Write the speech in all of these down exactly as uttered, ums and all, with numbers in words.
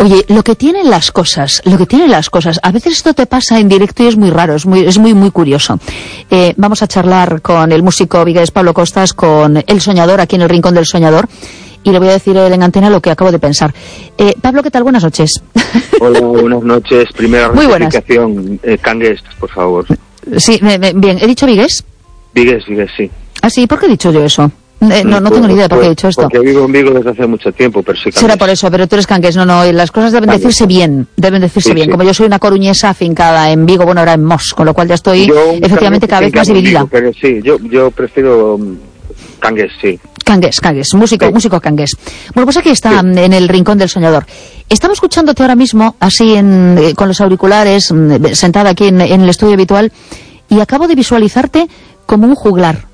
Oye, lo que tienen las cosas, lo que tienen las cosas, a veces esto te pasa en directo y es muy raro, es muy, es muy, muy curioso. Eh, vamos a charlar con el músico vigués Pablo Costas, con El Soñador, aquí en el Rincón del Soñador, y le voy a decir en antena lo que acabo de pensar. Eh, Pablo, ¿qué tal? Buenas noches. Hola, buenas noches. Primera rectificación, eh, Cangués, por favor. Sí, me, me, bien, ¿he dicho vigués? Vigués, vigués, sí. Ah, sí, ¿por qué he dicho yo eso? Eh, no, no tengo ni idea de por qué he dicho esto. Porque vivo en Vigo desde hace mucho tiempo, pero sí cangués. Será por eso, pero tú eres cangués. No, no, las cosas deben cangués. decirse bien, deben decirse sí, bien. Sí. Como yo soy una coruñesa afincada en Vigo, bueno, ahora en Mos, con lo cual ya estoy yo, efectivamente cada vez más dividida. Vigo, pero sí, yo, yo prefiero um, cangués, sí. Cangués, cangués, músico, sí. músico cangués. Bueno, pues aquí está, sí. en el Rincón del Soñador. Estamos escuchándote ahora mismo, así en, eh, con los auriculares, sentada aquí en, en el estudio habitual, y acabo de visualizarte como un juglar.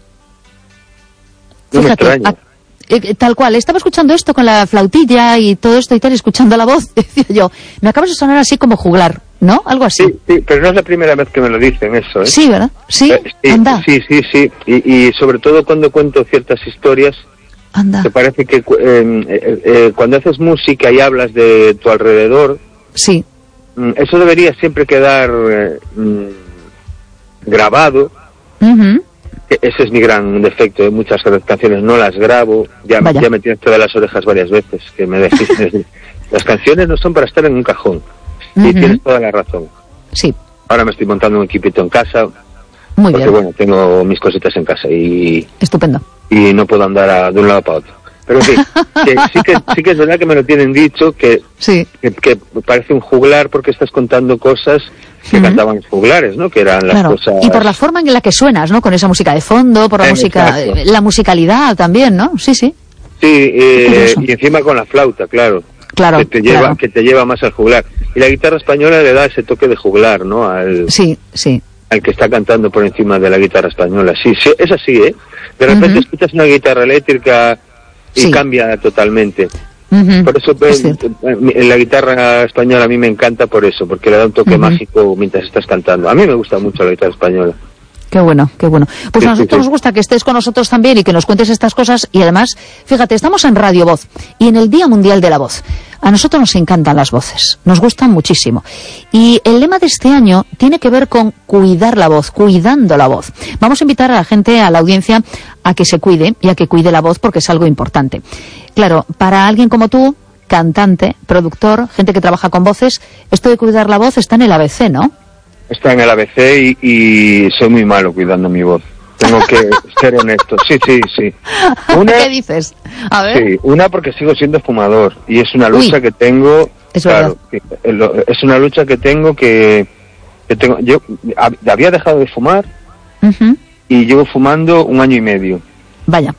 No Fíjate, me extraña. Eh, tal cual, estaba escuchando esto con la flautilla y todo esto y tal, escuchando la voz, decía yo, me acabas de sonar así como juglar, ¿no? Algo así. Sí, sí, pero no es la primera vez que me lo dicen eso, ¿eh? Sí, ¿verdad? Sí, eh, sí anda. Sí, sí, sí, y, y sobre todo cuando cuento ciertas historias, anda. Te parece que eh, eh, eh, cuando haces música y hablas de tu alrededor, sí, eso debería siempre quedar eh, grabado. Uh-huh. Ese es mi gran defecto, de muchas canciones no las grabo, ya, ya me tienes todas las orejas varias veces, que me decís, las canciones no son para estar en un cajón, uh-huh. y tienes toda la razón. Sí. Ahora me estoy montando un equipito en casa, muy porque bien. bueno, tengo mis cositas en casa y... Estupendo. Y no puedo andar a, de un lado para otro. Pero sí, que, sí, que, sí que es verdad que me lo tienen dicho, que, sí. que, que parece un juglar porque estás contando cosas que uh-huh. cantaban los juglares, ¿no? Que eran las claro. cosas... Y por la forma en la que suenas, ¿no? Con esa música de fondo, por la eh, música, exacto. la musicalidad también, ¿no? Sí, sí. Sí, eh, y encima con la flauta, claro. Claro, que te lleva, claro. que te lleva más al juglar. Y la guitarra española le da ese toque de juglar, ¿no? Al, sí, sí. Al que está cantando por encima de la guitarra española. Sí, sí, es así, ¿eh? De repente uh-huh. escuchas una guitarra eléctrica y sí. cambia totalmente. Uh-huh. Por eso pues, la guitarra española a mí me encanta por eso, porque le da un toque uh-huh. mágico mientras estás cantando. A mí me gusta mucho la guitarra española. Qué bueno, qué bueno. Pues sí, a nosotros sí, sí. nos gusta que estés con nosotros también y que nos cuentes estas cosas. Y además, fíjate, estamos en Radio Voz y en el Día Mundial de la Voz. A nosotros nos encantan las voces, nos gustan muchísimo. Y el lema de este año tiene que ver con cuidar la voz, cuidando la voz. Vamos a invitar a la gente, a la audiencia, a que se cuide y a que cuide la voz porque es algo importante. Claro, para alguien como tú, cantante, productor, gente que trabaja con voces, esto de cuidar la voz está en el A B C, ¿no? Está en el A B C y, y soy muy malo cuidando mi voz. Tengo que ser honesto. Sí, sí, sí. Una, ¿qué dices? A ver. Sí, una porque sigo siendo fumador y es una lucha Uy, que tengo. Es claro, verdad. Es una lucha que tengo que, que tengo. Yo había dejado de fumar uh-huh. y llevo fumando un año y medio. Vaya.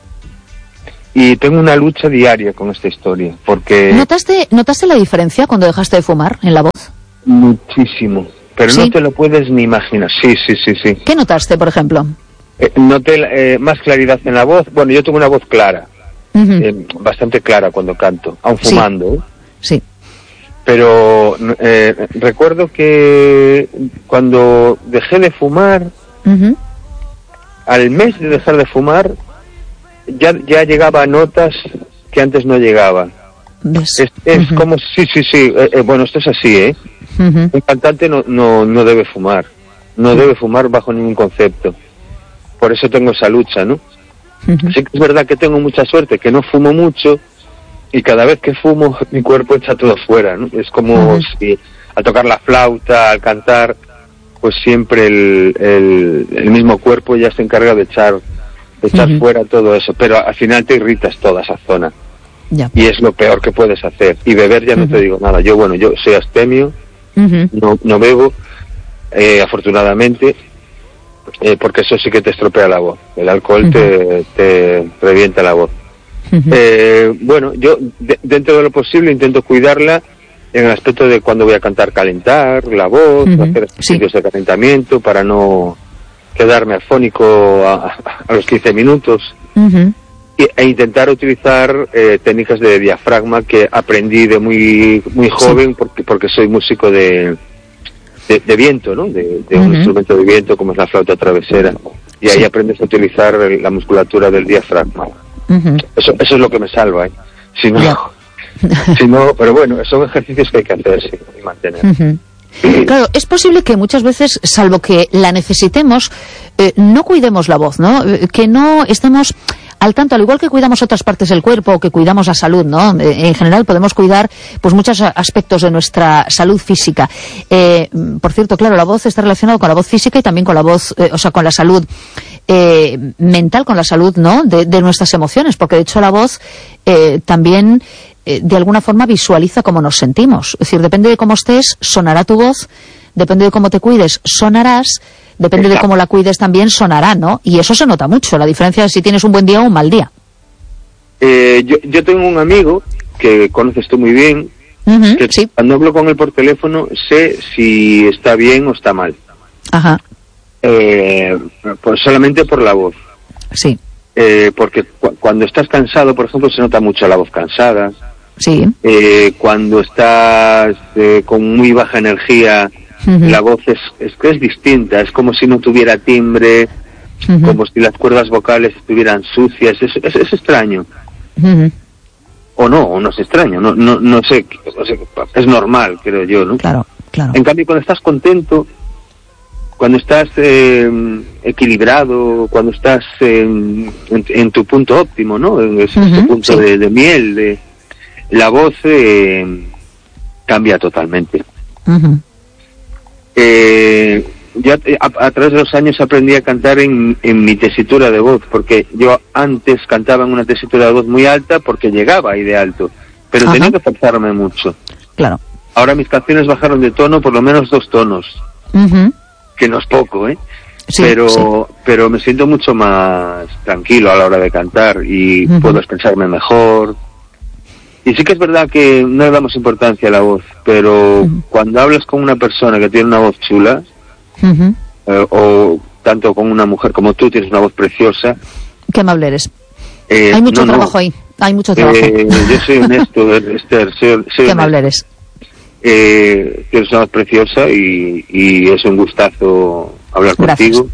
Y tengo una lucha diaria con esta historia porque. ¿Notaste, notaste la diferencia cuando dejaste de fumar en la voz? Muchísimo. Pero ¿sí? No te lo puedes ni imaginar. Sí, sí, sí, sí. ¿Qué notaste, por ejemplo? Eh, noté eh, más claridad en la voz. Bueno, yo tengo una voz clara, uh-huh. eh, bastante clara cuando canto, aun fumando. Sí. sí. Pero eh, recuerdo que cuando dejé de fumar, uh-huh. al mes de dejar de fumar, ya, ya llegaba a notas que antes no llegaba. ¿Ves? Es, es uh-huh. como, sí, sí, sí, eh, eh, bueno, esto es así, ¿eh? Uh-huh. Un cantante no, no, no debe fumar, no uh-huh. debe fumar bajo ningún concepto. Por eso tengo esa lucha, ¿no? Uh-huh. Sí que es verdad que tengo mucha suerte, que no fumo mucho, y cada vez que fumo mi cuerpo echa todo fuera, ¿no? Es como uh-huh. si al tocar la flauta, al cantar, pues siempre el, el, el mismo cuerpo ya se encarga de echar, de echar uh-huh. fuera todo eso, pero al final te irritas toda esa zona. Ya. Y es lo peor que puedes hacer. Y beber ya uh-huh. no te digo nada. Yo, bueno, yo soy astemio, uh-huh. no, no bebo, eh, afortunadamente, eh, porque eso sí que te estropea la voz. El alcohol uh-huh. te, te revienta la voz. Uh-huh. Eh, bueno, yo de, dentro de lo posible intento cuidarla en el aspecto de cuando voy a cantar, calentar la voz, uh-huh. hacer ejercicios sí. de calentamiento para no quedarme afónico a, a los quince minutos. Uh-huh. E intentar utilizar eh, técnicas de diafragma que aprendí de muy muy joven sí. porque porque soy músico de de, de viento, ¿no? De, de uh-huh. un instrumento de viento como es la flauta travesera y sí. ahí aprendes a utilizar la musculatura del diafragma. Uh-huh. Eso eso es lo que me salva, ¿eh? Si no, yeah. Si no, pero bueno, son ejercicios que hay que hacer, sí, y mantener. Uh-huh. Claro, es posible que muchas veces, salvo que la necesitemos, eh, no cuidemos la voz, ¿no? Que no estemos al tanto, al igual que cuidamos otras partes del cuerpo, que cuidamos la salud, ¿no? En general podemos cuidar pues muchos aspectos de nuestra salud física. Eh, por cierto, claro, la voz está relacionada con la voz física y también con la voz, eh, o sea, con la salud eh, mental, con la salud, ¿no? De, de nuestras emociones, porque de hecho la voz eh, también eh, de alguna forma visualiza cómo nos sentimos. Es decir, depende de cómo estés, sonará tu voz, depende de cómo te cuides, sonarás. Depende Exacto. de cómo la cuides también sonará, ¿no? Y eso se nota mucho, la diferencia de si tienes un buen día o un mal día. Eh, yo, yo tengo un amigo que conoces tú muy bien, uh-huh, que sí. Cuando hablo con él por teléfono sé si está bien o está mal. Ajá. Eh, pues solamente por la voz. Sí. Eh, porque cu- cuando estás cansado, por ejemplo, se nota mucho la voz cansada. Sí. Eh, cuando estás eh, con muy baja energía, uh-huh. la voz es, es es distinta, es como si no tuviera timbre, uh-huh. como si las cuerdas vocales estuvieran sucias, es, es, es extraño. Uh-huh. O no, o no es extraño, no no no sé, o sea, es normal, creo yo, ¿no? Claro, claro. En cambio, cuando estás contento, cuando estás eh, equilibrado, cuando estás en, en, en tu punto óptimo, ¿no? En ese uh-huh. punto sí. de, de miel, de la voz eh, cambia totalmente. Uh-huh. Eh, yo a, a través de los años aprendí a cantar en, en mi tesitura de voz, porque yo antes cantaba en una tesitura de voz muy alta porque llegaba ahí de alto, pero Ajá. tenía que forzarme mucho. Claro. Ahora mis canciones bajaron de tono por lo menos dos tonos, uh-huh. que no es poco, ¿eh? Sí, pero sí. pero me siento mucho más tranquilo a la hora de cantar y uh-huh. puedo expresarme mejor. Y sí que es verdad que no le damos importancia a la voz, pero uh-huh. cuando hablas con una persona que tiene una voz chula, uh-huh. eh, o tanto con una mujer como tú, tienes una voz preciosa. Qué amable eres. Eh, hay mucho no, trabajo no. ahí, hay mucho trabajo. Eh, yo soy honesto, Esther, soy, soy Qué amable eres. Eh, tienes una voz preciosa y, y es un gustazo hablar Gracias. contigo.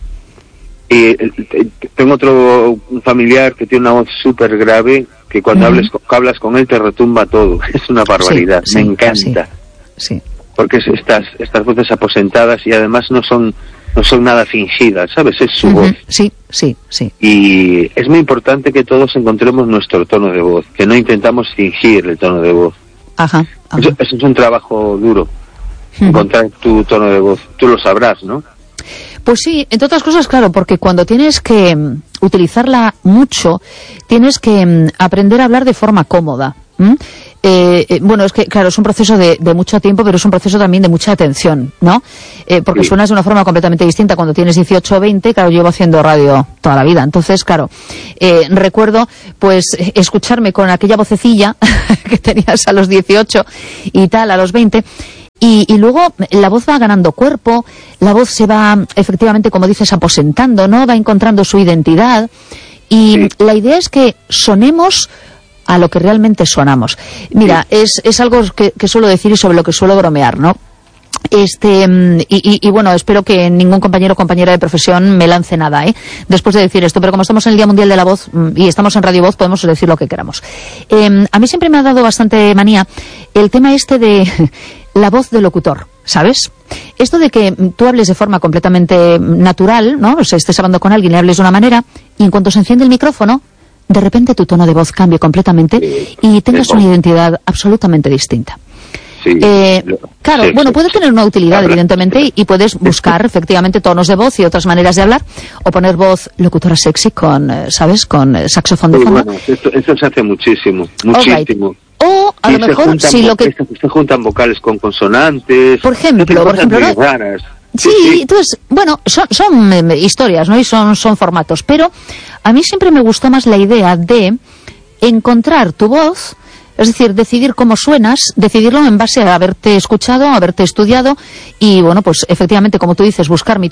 Y eh, tengo otro un familiar que tiene una voz súper grave, que cuando uh-huh. hables, hablas con él te retumba todo. Es una barbaridad, sí, me sí, encanta. Sí, sí. Porque es estas estas voces aposentadas y además no son no son nada fingidas, ¿sabes? Es su uh-huh. voz. Sí, sí, sí. Y es muy importante que todos encontremos nuestro tono de voz, que no intentamos fingir el tono de voz. Ajá. ajá. Eso, eso es un trabajo duro, uh-huh. encontrar tu tono de voz. Tú lo sabrás, ¿no? Pues sí, entre otras cosas, claro, porque cuando tienes que um, utilizarla mucho, tienes que um, aprender a hablar de forma cómoda. ¿Mm? Eh, eh, bueno, es que, claro, es un proceso de, de mucho tiempo, pero es un proceso también de mucha atención, ¿no? Eh, porque sí. suenas de una forma completamente distinta cuando tienes dieciocho o veinte, claro, llevo haciendo radio toda la vida. Entonces, claro, eh, recuerdo, pues, escucharme con aquella vocecilla que tenías a los dieciocho y tal, a los veinte. Y, y luego la voz va ganando cuerpo, la voz se va, efectivamente, como dices, aposentando, ¿no? Va encontrando su identidad. Y sí. la idea es que sonemos a lo que realmente sonamos. Mira, sí. es, es algo que, que suelo decir y sobre lo que suelo bromear, ¿no? Este, y, y, y bueno, espero que ningún compañero o compañera de profesión me lance nada, ¿eh? Después de decir esto, pero como estamos en el Día Mundial de la Voz y estamos en Radio Voz, podemos decir lo que queramos. Eh, a mí siempre me ha dado bastante manía el tema este de la voz del locutor, ¿sabes? Esto de que tú hables de forma completamente natural, ¿no? O sea, estés hablando con alguien y hables de una manera, y en cuanto se enciende el micrófono, de repente tu tono de voz cambie completamente sí, y tengas sí, una identidad absolutamente distinta. Sí, eh, claro, sí, bueno, sí, puede sí. tener una utilidad, evidentemente, y, y puedes buscar efectivamente tonos de voz y otras maneras de hablar, o poner voz locutora sexy con, ¿sabes?, con saxofón de sí, fondo. Bueno, esto, esto se hace muchísimo, muchísimo. Right. O a y lo mejor, juntan, si lo que... Se juntan vocales con consonantes. Por ejemplo, por ejemplo, ¿no? raras. Sí, sí, entonces, bueno, son, son eh, historias, ¿no? Y son, son formatos, pero a mí siempre me gustó más la idea de encontrar tu voz, es decir, decidir cómo suenas, decidirlo en base a haberte escuchado, a haberte estudiado y, bueno, pues efectivamente, como tú dices, buscar mi